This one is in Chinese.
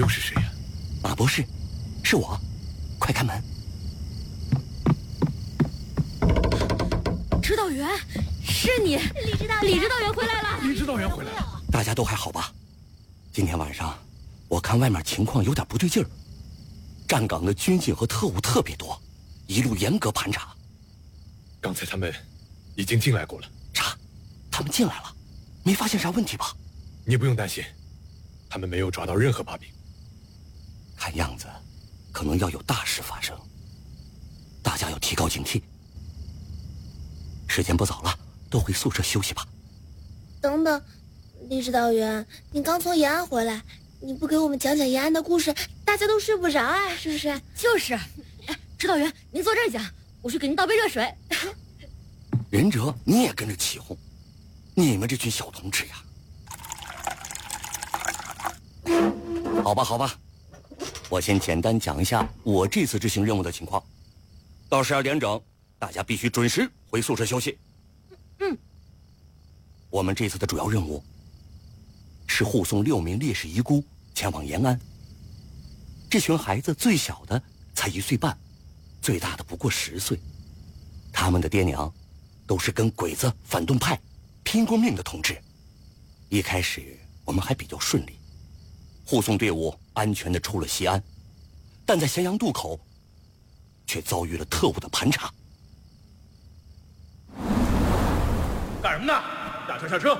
又是谁呀？ 马博士，是我，快开门。 指导员，是你，李指导员回来了。 李指导员回来了。 大家都还好吧？今天晚上，我看外面情况有点不对劲儿，站岗的军警和特务特别多，一路严格盘查。 刚才他们已经进来过了。 啥？他们进来了？没发现啥问题吧？ 你不用担心，他们没有抓到任何把柄。 看样子，可能要有大事发生，大家要提高警惕。时间不早了，都回宿舍休息吧。 等等，李指导员，你刚从延安回来，你不给我们讲讲延安的故事，大家都睡不着啊，是不是？ 就是。哎，指导员，您坐这儿讲，我去给您倒杯热水。 任哲，你也跟着起哄，你们这群小同志呀！好吧，好吧，我先简单讲一下我这次执行任务的情况。到12点整，大家必须准时回宿舍休息。我们这次的主要任务是护送6名烈士遗孤前往延安。这群孩子最小的才1岁半，最大的不过10岁。他们的爹娘都是跟鬼子反动派拼过命的同志。一开始我们还比较顺利，护送队伍安全地出了西安，但在咸阳渡口却遭遇了特务的盘查。 干什么呢？下车下车！